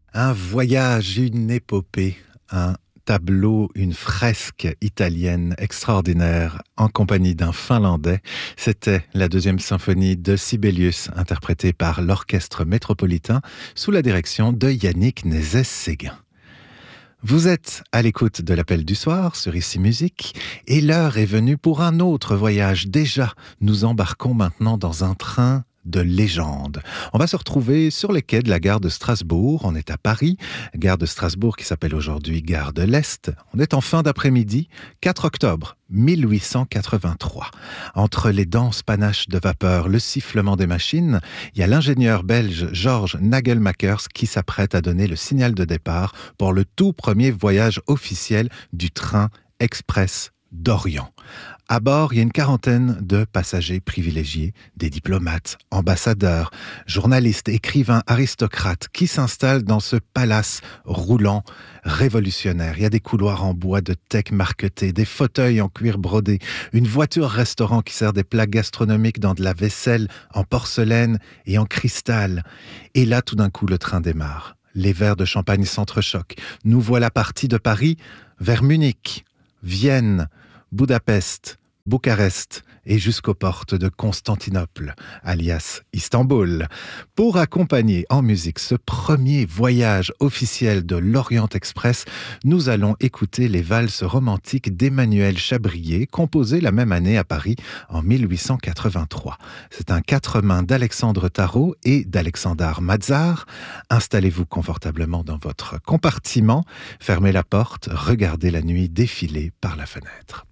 Un voyage, une épopée, un tableau, une fresque italienne extraordinaire en compagnie d'un Finlandais. C'était la deuxième symphonie de Sibelius, interprétée par l'Orchestre métropolitain sous la direction de Yannick Nézet-Séguin. Vous êtes à l'écoute de l'appel du soir sur Ici Musique et l'heure est venue pour un autre voyage. Déjà, nous embarquons maintenant dans un train de légende. On va se retrouver sur les quais de la gare de Strasbourg. On est à Paris, gare de Strasbourg qui s'appelle aujourd'hui gare de l'Est. On est en fin d'après-midi, 4 octobre 1883. Entre les denses panaches de vapeur, le sifflement des machines, il y a l'ingénieur belge Georges Nagelmakers qui s'apprête à donner le signal de départ pour le tout premier voyage officiel du train express d'Orient. À bord, il y a une quarantaine de passagers privilégiés, des diplomates, ambassadeurs, journalistes, écrivains, aristocrates qui s'installent dans ce palace roulant révolutionnaire. Il y a des couloirs en bois de teck marquetés, des fauteuils en cuir brodé, une voiture-restaurant qui sert des plats gastronomiques dans de la vaisselle en porcelaine et en cristal. Et là, tout d'un coup, le train démarre. Les verres de champagne s'entrechoquent. Nous voilà partis de Paris vers Munich, Vienne, Budapest, Bucarest et jusqu'aux portes de Constantinople, alias Istanbul, pour accompagner en musique ce premier voyage officiel de l'Orient Express. Nous allons écouter les valses romantiques d'Emmanuel Chabrier, composées la même année à Paris en 1883. C'est un 4 mains d'Alexandre Tarot et d'Alexandar Mazar. Installez-vous confortablement dans votre compartiment, fermez la porte, regardez la nuit défiler par la fenêtre.